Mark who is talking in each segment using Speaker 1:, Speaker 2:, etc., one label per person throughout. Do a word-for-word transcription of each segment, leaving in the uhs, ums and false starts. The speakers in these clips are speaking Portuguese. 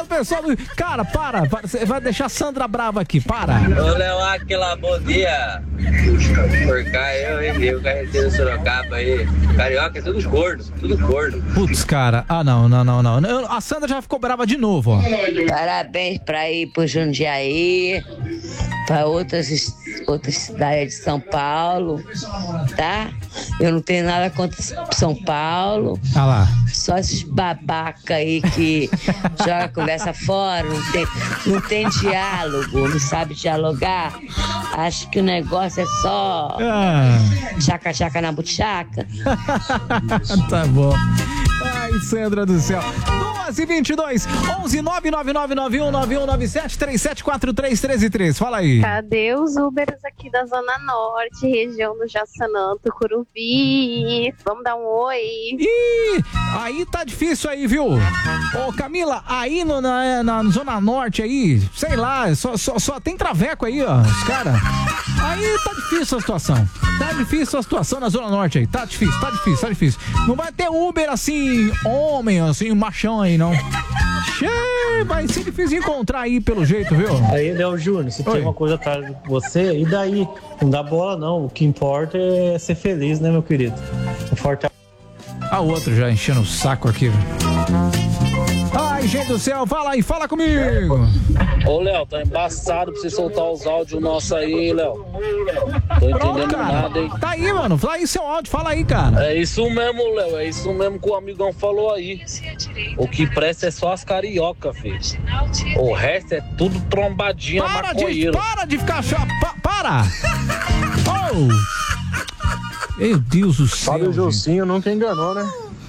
Speaker 1: Obrigado, pessoal. Cara, para, para. Você vai deixar a Sandra brava aqui, para.
Speaker 2: Ô, Léo, aquela bom dia. Por cá, eu, hein? Eu carreteiro Sorocaba aí. Carioca é tudo gordo, tudo gordo.
Speaker 1: Putz, cara. Ah, não, não, não, não. Eu- A Sandra já ficou brava de novo, ó.
Speaker 3: Parabéns pra ir pro Jundiaí, pra outras, outras cidades de São Paulo, tá? Eu não tenho nada contra São Paulo.
Speaker 1: Ah lá.
Speaker 3: Só esses babaca aí que joga a conversa fora, não tem, não tem diálogo, não sabe dialogar. Acho que o negócio é só
Speaker 1: Ah.
Speaker 3: chaca-chaca na buchaca.
Speaker 1: Tá bom. Ai, Sandra do céu. duas e vinte e dois, onze nove nove nove nove um nove um nove sete três sete quatro três três três. Fala aí.
Speaker 4: Cadê os Ubers aqui da Zona Norte, região do Jaçanã, Tucuruvi? Vamos dar um oi.
Speaker 1: Ih, aí tá difícil aí, viu? Ô, Camila, aí no- na, na Zona Norte aí, sei lá, só, só, só tem traveco aí, ó, os caras. Aí tá difícil a situação. Tá difícil a situação na Zona Norte aí. Tá difícil, tá difícil, tá difícil. Não vai ter Uber assim, homem, assim, machão aí, não. Che, vai ser difícil encontrar aí pelo jeito, viu?
Speaker 5: Aí, Léo Júnior, se
Speaker 1: Oi.
Speaker 5: tem uma coisa atrás de você, e daí? Não dá bola, não. O que importa é ser feliz, né, meu querido? Um forte
Speaker 1: A outro já enchendo o saco aqui. Ai, gente do céu, fala aí, fala comigo.
Speaker 6: Ô, Léo, tá embaçado pra você soltar os áudios nossos aí, Léo. Tô entendendo
Speaker 1: Cara,
Speaker 6: nada, hein?
Speaker 1: tá aí, mano, fala aí seu áudio, fala aí, cara.
Speaker 6: É isso mesmo, Léo, é isso mesmo que o amigão falou aí. O que presta é só as carioca, filho. O resto é tudo trombadinha
Speaker 1: Para de,
Speaker 6: maconheiro.
Speaker 1: para de ficar chapa, pa, para. Oh. Meu Deus do céu.
Speaker 7: Fábio
Speaker 1: gente.
Speaker 7: Gilcinho nunca enganou, né?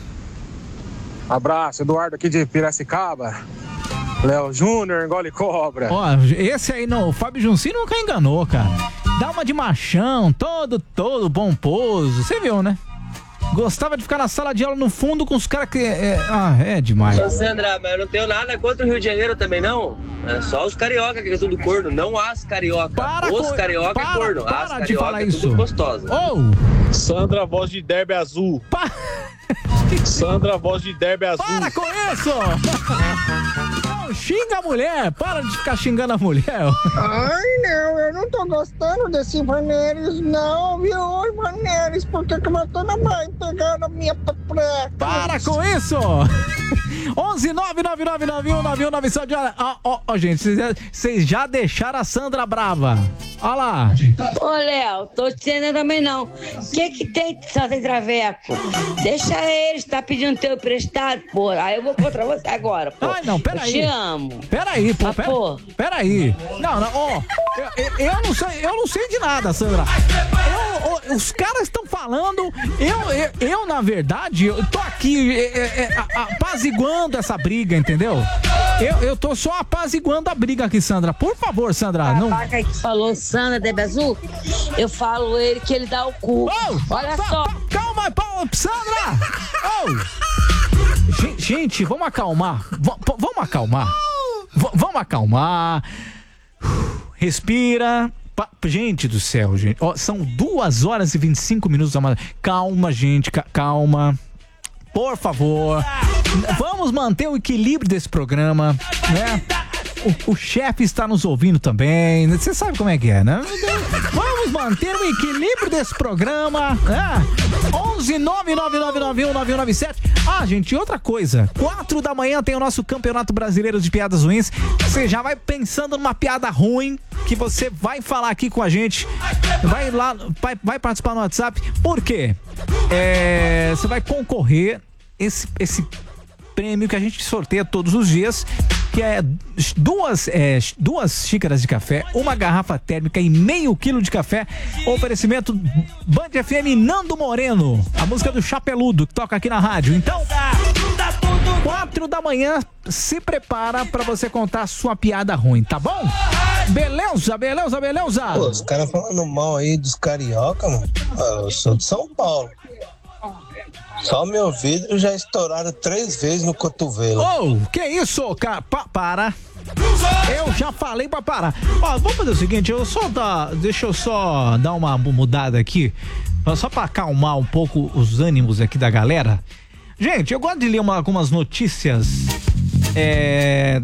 Speaker 7: Abraço, Eduardo aqui de Piracicaba. Léo Júnior, engole cobra.
Speaker 1: Ó, esse aí não, o Fábio Junci nunca enganou, cara. Dá uma de machão, todo, todo pomposo. Você viu, né? Gostava de ficar na sala de aula no fundo com os caras que. É, ah, é demais.
Speaker 2: Ô, Sandra, mas eu não tenho nada contra o Rio de Janeiro também, não. É só os carioca que é tudo corno, não as carioca.
Speaker 1: Para
Speaker 2: os
Speaker 1: com-
Speaker 2: carioca
Speaker 1: para-
Speaker 2: é corno,
Speaker 1: para
Speaker 2: as
Speaker 1: de
Speaker 2: carioca
Speaker 1: falar
Speaker 2: é
Speaker 1: isso.
Speaker 2: tudo gostosa.
Speaker 1: Oh!
Speaker 7: Sandra, voz de derby azul.
Speaker 1: Pa...
Speaker 7: Sandra, voz de derby azul.
Speaker 1: Para com isso! Não, xinga a mulher! Para de ficar xingando a mulher!
Speaker 8: Ai, não, eu não tô gostando desse Vaneres, não, viu? Oi, Vaneres, por que que matando a mãe pegando a minha pepreca?
Speaker 1: Para com isso! onze nove nove nove nove um nove um nove sete. Ó, ó, ó, gente, vocês já- vocês já deixaram a Sandra brava. Olha lá.
Speaker 3: Ô, Léo, tô te entendendo também não. O que que tem que só tem traveco? Deixa eles, tá pedindo teu emprestado, pô. Aí eu vou contra você agora, pô.
Speaker 1: Ai, não, peraí.
Speaker 3: Eu te amo.
Speaker 1: Peraí, pô,
Speaker 3: Ah,
Speaker 1: pera,
Speaker 3: pô.
Speaker 1: peraí. Não, não, ó. Eu, eu- eu não sei, eu não sei de nada, Sandra. Eu- eu- os caras estão falando. Eu, eu, eu, na verdade, eu tô aqui é, é, é, a- apaziguando essa briga, entendeu? Eu, eu tô só apaziguando a briga aqui, Sandra. Por favor, Sandra, não.
Speaker 3: Babaca que falou Sandra de Azul, eu falo ele que ele dá o cu.
Speaker 1: Oh,
Speaker 3: Olha
Speaker 1: pa-
Speaker 3: só.
Speaker 1: pa- calma, pa- Sandra! Oh. Gente, gente, vamos acalmar. V- p- vamos acalmar. V- vamos acalmar. Respira. Pa- gente do céu, gente. Ó, são duas horas e vinte e cinco minutos. Amada. Calma, gente, ca- calma. Por favor. Vamos manter o equilíbrio desse programa, né? O, o chefe está nos ouvindo também. Você sabe como é que é, né? Vamos manter o equilíbrio desse programa, né? onze nove nove nove nove um nove um nove sete. Ah, gente, e outra coisa. Quatro da manhã tem o nosso Campeonato Brasileiro de Piadas Ruins. Você já vai pensando numa piada ruim que você vai falar aqui com a gente. Vai lá, vai, vai participar no WhatsApp. Por quê? É, você vai concorrer esse, esse prêmio que a gente sorteia todos os dias, que é duas, é, duas xícaras de café, uma garrafa térmica e meio quilo de café. Oferecimento Band F M Nando Moreno, a música do Chapeludo que toca aqui na rádio. Então, quatro da manhã, se prepara pra você contar a sua piada ruim, tá bom? Beleza, beleza, beleza.
Speaker 9: Pô, os caras falando mal aí dos carioca, mano. Ah, eu sou de São Paulo. Só meu vidro já estouraram três vezes no cotovelo.
Speaker 1: Oh, que isso, cara? Pa- para. Eu já falei pra parar. Ó, vamos fazer o seguinte, eu só dar, deixa eu só dar uma mudada aqui, só pra acalmar um pouco os ânimos aqui da galera. Gente, eu gosto de ler uma, algumas notícias é,